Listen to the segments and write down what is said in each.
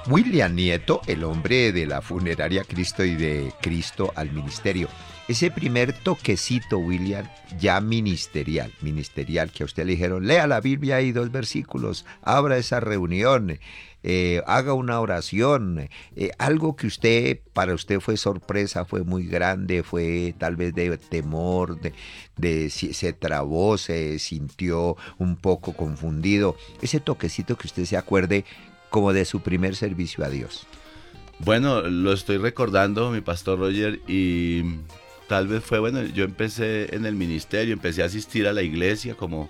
William Nieto, el hombre de la funeraria Cristo y de Cristo al ministerio. Ese primer toquecito, William, ya ministerial, que a usted le dijeron, lea la Biblia y 2 versículos, abra esa reunión, haga una oración, algo que para usted fue sorpresa, fue muy grande, fue tal vez de temor, se trabó, se sintió un poco confundido. Ese toquecito que usted se acuerde como de su primer servicio a Dios. Bueno, lo estoy recordando, mi pastor Roger, y tal vez fue, bueno, yo empecé en el ministerio, empecé a asistir a la iglesia como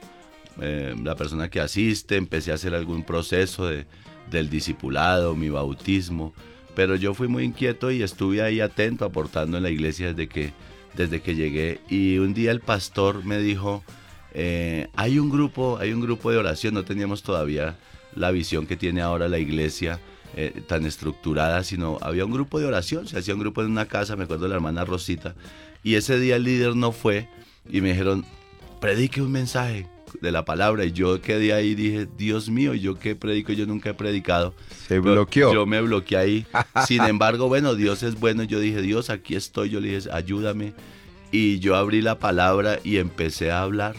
la persona que asiste, empecé a hacer algún proceso del discipulado, mi bautismo, pero yo fui muy inquieto y estuve ahí atento, aportando en la iglesia desde que llegué, y un día el pastor me dijo, hay un grupo de oración, no teníamos todavía la visión que tiene ahora la iglesia, tan estructurada, sino había un grupo de oración, se hacía un grupo en una casa, me acuerdo de la hermana Rosita, y ese día el líder no fue, y me dijeron, predique un mensaje de la palabra, y yo quedé ahí y dije, Dios mío, ¿yo qué predico? Yo nunca he predicado. Se bloqueó. Yo me bloqueé ahí, sin embargo, bueno, Dios es bueno, yo dije, Dios, aquí estoy, yo le dije, ayúdame, y yo abrí la palabra y empecé a hablar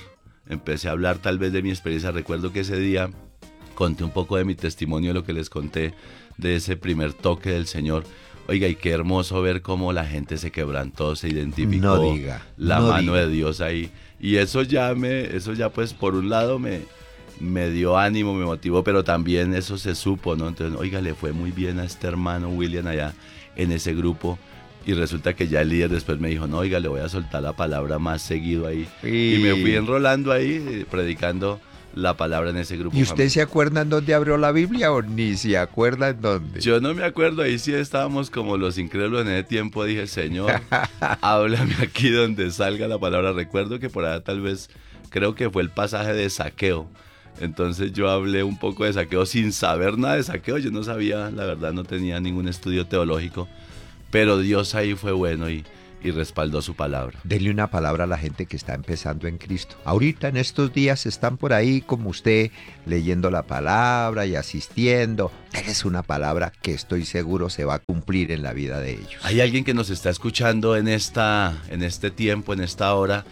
tal vez de mi experiencia. Recuerdo que ese día conté un poco de mi testimonio, de lo que les conté, de ese primer toque del Señor. Oiga, y qué hermoso ver cómo la gente se quebrantó, se identificó, la mano de Dios ahí. Y eso ya pues por un lado me dio ánimo, me motivó, pero también eso se supo, ¿no? Entonces, oiga, le fue muy bien a este hermano William allá en ese grupo. Y resulta que ya el líder después me dijo, no, oiga, le voy a soltar la palabra más seguido ahí. Y me fui enrolando ahí, predicando la palabra en ese grupo. ¿Y usted se acuerda en dónde abrió la Biblia o ni se acuerda en dónde? Yo no me acuerdo, ahí sí estábamos como los incrédulos en ese tiempo. Dije, Señor, háblame aquí donde salga la palabra. Recuerdo que por allá tal vez, creo que fue el pasaje de Zaqueo. Entonces yo hablé un poco de Zaqueo sin saber nada de Zaqueo. Yo no sabía, la verdad no tenía ningún estudio teológico. Pero Dios ahí fue bueno y respaldó su palabra. Denle una palabra a la gente que está empezando en Cristo. Ahorita en estos días están por ahí como usted leyendo la palabra y asistiendo. Denles una palabra que estoy seguro se va a cumplir en la vida de ellos. Hay alguien que nos está escuchando en este tiempo, en esta hora,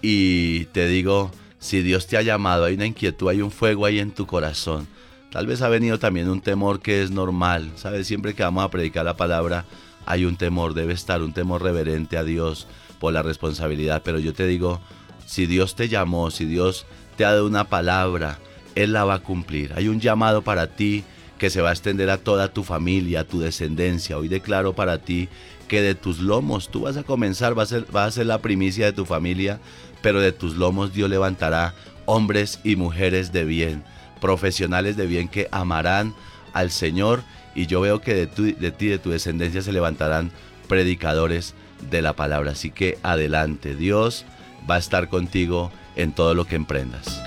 y te digo, si Dios te ha llamado, hay una inquietud, hay un fuego ahí en tu corazón. Tal vez ha venido también un temor que es normal, ¿sabes? Siempre que vamos a predicar la palabra, hay un temor, debe estar un temor reverente a Dios por la responsabilidad. Pero yo te digo, si Dios te llamó, si Dios te ha dado una palabra, Él la va a cumplir. Hay un llamado para ti que se va a extender a toda tu familia, a tu descendencia. Hoy declaro para ti que de tus lomos tú vas a comenzar, vas a ser la primicia de tu familia, pero de tus lomos Dios levantará hombres y mujeres de bien, profesionales de bien que amarán al Señor. Y yo veo que de ti, de tu descendencia, se levantarán predicadores de la palabra. Así que adelante, Dios va a estar contigo en todo lo que emprendas.